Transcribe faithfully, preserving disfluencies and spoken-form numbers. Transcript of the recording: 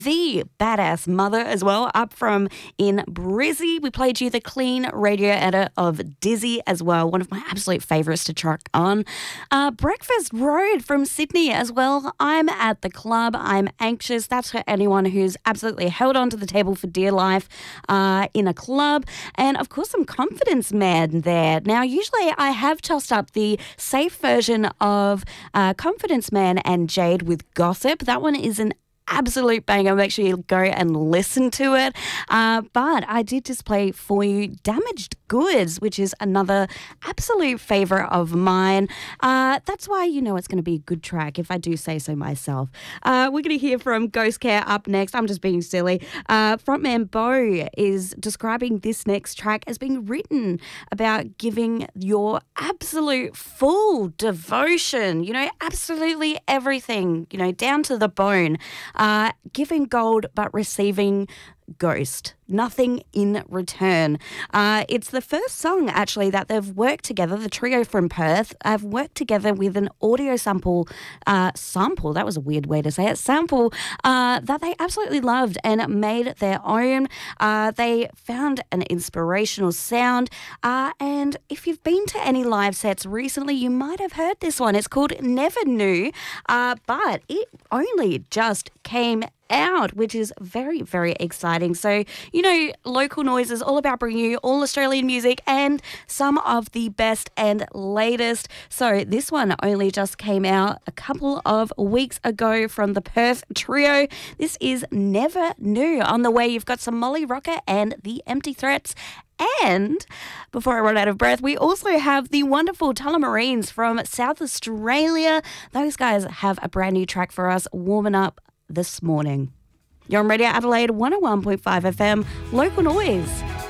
The Badass Mother as well, up from In Brizzy. We played you the clean radio edit of Dizzy as well, one of my absolute favourites to truck on. Uh, Breakfast Road from Sydney as well. I'm at the club, I'm anxious. That's for anyone who's absolutely held on to the table for dear life uh, in a club. And of course, some Confidence Man there. Now, usually I have tossed up the safe version of uh, Confidence Man and Jade with Gossip. That one is an absolute banger. Make sure you go and listen to it. Uh, but I did just play for you Damaged Goods, which is another absolute favourite of mine. Uh, that's why you know it's going to be a good track, if I do say so myself. Uh, we're going to hear from Ghost Care up next. I'm just being silly. Uh, frontman Bo is describing this next track as being written about giving your absolute full devotion, you know, absolutely everything, you know, down to the bone. Uh, giving gold but receiving ghost. Nothing in return. Uh, it's the first song, actually, that they've worked together. The trio from Perth have worked together with an audio sample, uh, sample, that was a weird way to say it, sample uh, that they absolutely loved and made their own. Uh, they found an inspirational sound. Uh, and if you've been to any live sets recently, you might have heard this one. It's called Never Knew, uh, but it only just came out, which is very, very exciting. So, you know, Local Noise is all about bringing you all Australian music and some of the best and latest. So this one only just came out a couple of weeks ago from the Perth trio. This is Never Knew. On the way, you've got some Molly Rocker and the Empty Threats. And before I run out of breath, we also have the wonderful Tullamarines from South Australia. Those guys have a brand new track for us, Warming Up this morning. You're on Radio Adelaide one oh one point five F M, Local Noise.